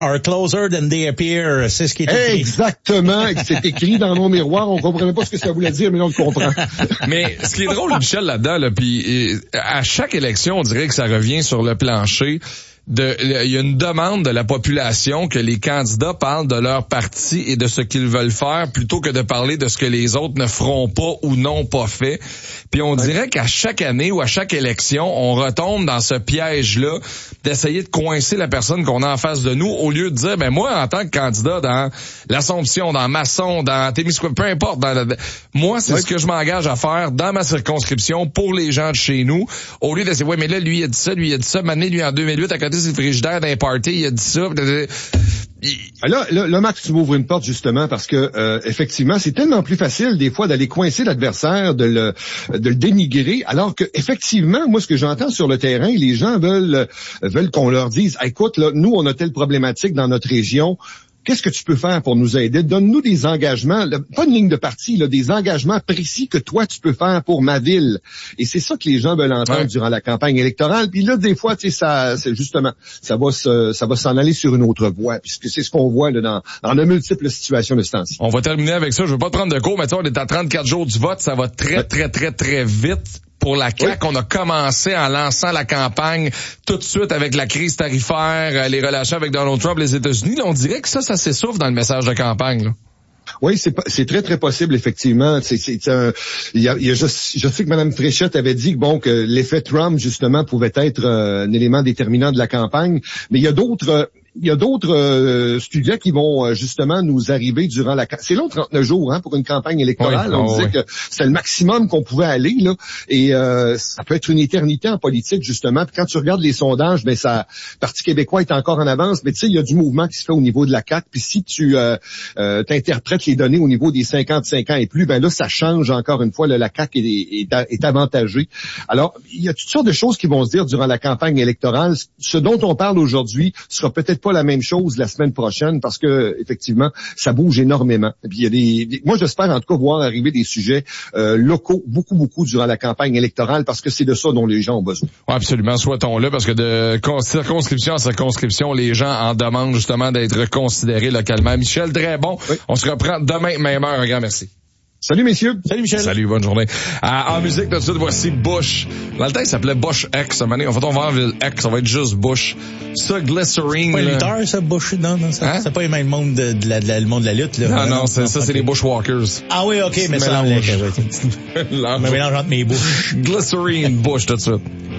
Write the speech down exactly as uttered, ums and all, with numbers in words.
are closer than they appear. C'est ce qui est écrit. Exactement. C'est écrit dans nos miroirs. On comprenait pas ce que ça voulait dire, mais là, on le comprend. Mais ce qui est drôle, Michel, là-dedans, là, puis à chaque élection, on dirait que ça revient sur le plancher. De, il y a une demande de la population que les candidats parlent de leur parti et de ce qu'ils veulent faire plutôt que de parler de ce que les autres ne feront pas ou n'ont pas fait. Puis on dirait qu'à chaque année ou à chaque élection, on retombe dans ce piège-là d'essayer de coincer la personne qu'on a en face de nous au lieu de dire, ben moi, en tant que candidat dans l'Assomption, dans Masson, dans Témiscouac, peu importe, dans la, moi, c'est oui. ce que je m'engage à faire dans ma circonscription pour les gens de chez nous, au lieu de dire, ouais, mais là, lui, il a dit ça, lui, il a dit ça, maintenant, lui, en deux mille huit, à côté c'est le frigidaire d'un party, il a dit ça. Là, là, là, Max, tu m'ouvres une porte justement parce que euh, effectivement, c'est tellement plus facile des fois d'aller coincer l'adversaire, de le, de le dénigrer, alors que effectivement, moi, ce que j'entends sur le terrain, les gens veulent veulent qu'on leur dise, écoute, là, nous, on a telle problématique dans notre région. Qu'est-ce que tu peux faire pour nous aider? Donne-nous des engagements, là, pas une ligne de parti, là, des engagements précis que toi, tu peux faire pour ma ville. Et c'est ça que les gens veulent entendre ouais. durant la campagne électorale. Puis là, des fois, tu sais, ça, c'est justement, ça va se, ça va s'en aller sur une autre voie, puisque c'est ce qu'on voit là, dans, dans de multiples situations de ce temps-ci. On va terminer avec ça. Je veux pas te prendre de cours, mais tu vois, on est à trente-quatre jours du vote. Ça va très, ouais. très, très, très vite. Pour la C A Q, oui. on a commencé en lançant la campagne tout de suite avec la crise tarifaire, les relations avec Donald Trump, les États-Unis. Là, on dirait que ça, ça s'essouffle dans le message de campagne. Là. Oui, c'est c'est très très possible effectivement. C'est c'est un il y a, il y a je, je sais que Mme Fréchette avait dit que bon que l'effet Trump justement pouvait être euh, un élément déterminant de la campagne, mais il y a d'autres euh, il y a d'autres euh, studios qui vont euh, justement nous arriver durant la... C'est long, trente-neuf jours hein, pour une campagne électorale. Oui, on oh, disait oui. que c'était le maximum qu'on pouvait aller, là. Et euh, ça peut être une éternité en politique, justement. Puis quand tu regardes les sondages, ben ça, le Parti québécois est encore en avance. Mais tu sais, il y a du mouvement qui se fait au niveau de la C A Q. Puis si tu euh, euh, t'interprètes les données au niveau des cinquante-cinq ans et plus, ben là, ça change encore une fois. Là, la C A Q est, est, est avantagée. Alors, il y a toutes sortes de choses qui vont se dire durant la campagne électorale. Ce dont on parle aujourd'hui sera peut-être pas la même chose la semaine prochaine parce que effectivement ça bouge énormément. Et puis il y a des, des moi j'espère en tout cas voir arriver des sujets euh, locaux beaucoup beaucoup durant la campagne électorale parce que c'est de ça dont les gens ont besoin. Ouais, absolument, souhaitons-le parce que de circonscription en circonscription, les gens en demandent justement d'être considérés localement. Michel Drébon, oui. on se reprend demain même heure. Un grand merci. Salut messieurs. Salut Michel. Salut, bonne journée. Euh, en musique, tout de suite, voici Bush. Dans le temps, il s'appelait Bush X. En fait, on va en ville X, ça va être juste Bush. Ça, Glycerine. C'est pas lutteur, ça, Bush? Non, non, ça, hein? C'est pas le même monde de, de, la, de, la, le monde de la lutte, là. Non, non, non c'est, non, ça, okay. c'est les Bushwalkers. Ah oui, ok, mais ça, mélange. Je me mélange entre mes bouches. Glycerine, Bush, tout de suite.